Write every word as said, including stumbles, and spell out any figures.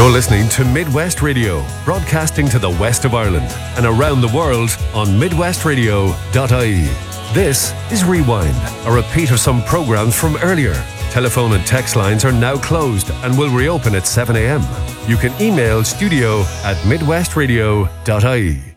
You're listening to Midwest Radio, broadcasting to the west of Ireland and around the world on midwest radio dot I E. This is Rewind, a repeat of some programs from earlier. Telephone and text lines are now closed and will reopen at seven a.m. You can email studio at midwest radio dot I E.